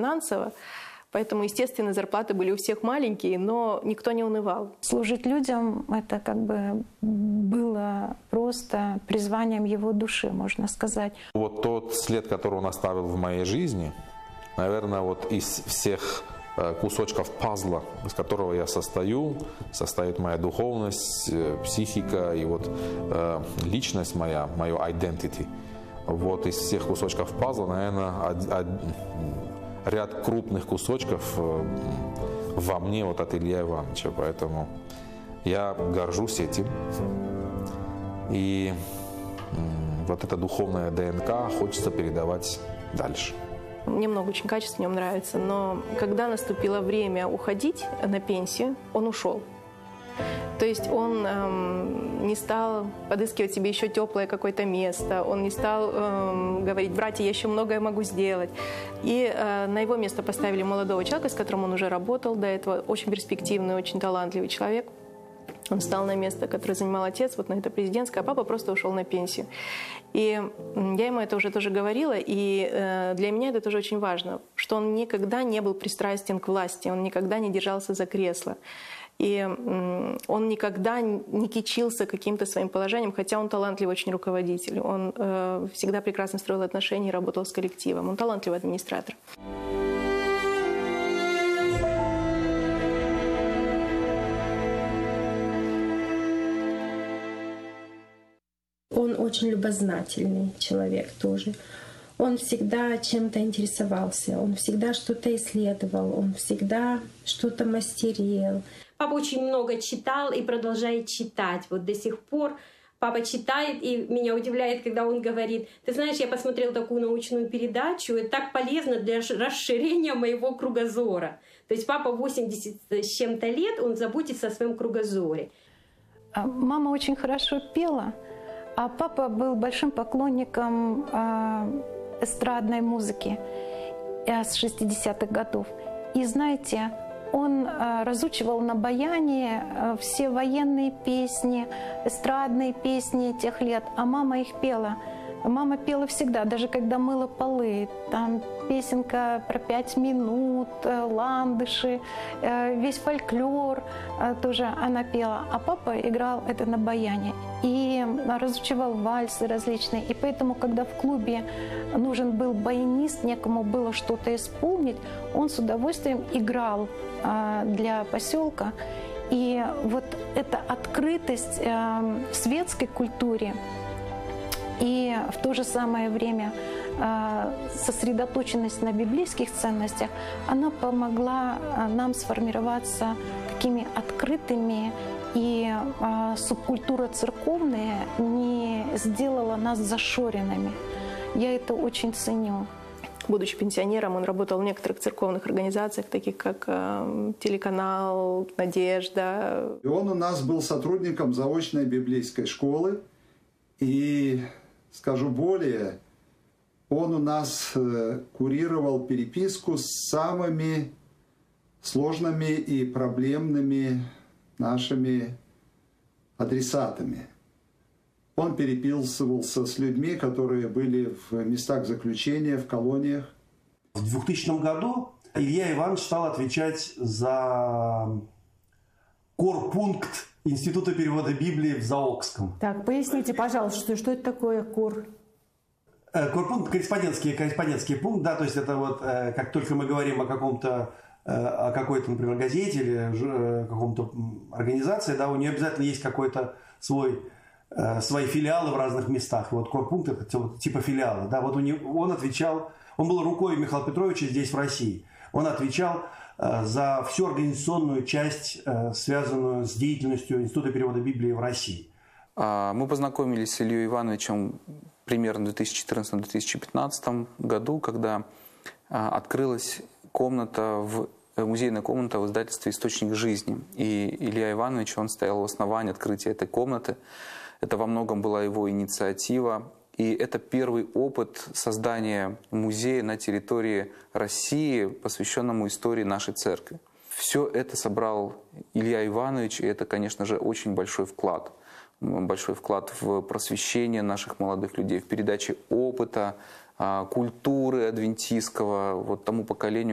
финансово. Поэтому, естественно, зарплаты были у всех маленькие, но никто не унывал. Служить людям — это как бы было просто призванием его души, можно сказать. Вот тот след, который он оставил в моей жизни, наверное, вот из всех кусочков пазла, из которого я состою, состоит моя духовность, психика и вот личность моя, мое identity. Вот из всех кусочков пазла, наверное, ряд крупных кусочков во мне вот от Ильи Ивановича. Поэтому я горжусь этим. И вот эта духовная ДНК хочется передавать дальше. Мне много очень качеств в нем нравится, но когда наступило время уходить на пенсию, он ушел. То есть он не стал подыскивать себе еще теплое какое-то место, он не стал говорить: братья, я еще многое могу сделать. И на его место поставили молодого человека, с которым он уже работал до этого, очень перспективный, очень талантливый человек. Он встал на место, которое занимал отец, вот на это президентское, а папа просто ушел на пенсию. И я ему это уже тоже говорила, и для меня это тоже очень важно, что он никогда не был пристрастен к власти, он никогда не держался за кресло. И он никогда не кичился каким-то своим положением, хотя он талантливый очень руководитель. Он всегда прекрасно строил отношения и работал с коллективом. Он талантливый администратор. Он очень любознательный человек тоже. Он всегда чем-то интересовался, он всегда что-то исследовал, он всегда что-то мастерил. Папа очень много читал и продолжает читать. Вот до сих пор папа читает, и меня удивляет, когда он говорит: ты знаешь, я посмотрел такую научную передачу, это так полезно для расширения моего кругозора. То есть папа 80 с чем-то лет, он заботится о своем кругозоре. Мама очень хорошо пела, а папа был большим поклонником эстрадной музыки с 60-х годов. И знаете, он разучивал на баяне все военные песни, эстрадные песни тех лет, а мама их пела. Мама пела всегда, даже когда мыла полы. Там песенка про 5 минут, ландыши, весь фольклор тоже она пела. А папа играл это на баяне и разучивал вальсы различные. И поэтому, когда в клубе нужен был баянист, некому было что-то исполнить, он с удовольствием играл для поселка. И вот эта открытость светской культуре и в то же самое время сосредоточенность на библейских ценностях, она помогла нам сформироваться такими открытыми, и субкультура церковная не сделала нас зашоренными. Я это очень ценю. Будучи пенсионером, он работал в некоторых церковных организациях, таких как телеканал «Надежда». И он у нас был сотрудником заочной библейской школы. И скажу более, он у нас курировал переписку с самыми сложными и проблемными нашими адресатами. Он переписывался с людьми, которые были в местах заключения, в колониях. В 2000 году Илья Иванович стал отвечать за корпункт Института перевода Библии в Заокском. Так, поясните, пожалуйста, что это такое кор? Корпункт — корреспондентский пункт, да, то есть это вот, как только мы говорим о каком-то, о какой-то, например, газете или каком-то организации, да, у нее обязательно есть какой-то свои филиалы в разных местах. И вот корпункт — это типа филиала, да, вот он отвечал, он был рукой Михаила Петровича здесь, в России. Он отвечал за всю организационную часть, связанную с деятельностью Института перевода Библии в России. Мы познакомились с Ильей Ивановичем примерно в 2014-2015 году, когда открылась музейная комната в издательстве «Источник жизни». И Илья Иванович, он стоял в основании открытия этой комнаты. Это во многом была его инициатива. И это первый опыт создания музея на территории России, посвященному истории нашей церкви. Все это собрал Илья Иванович, и это, конечно же, очень большой вклад. Большой вклад в просвещение наших молодых людей, в передаче опыта, культуры адвентистского тому поколению,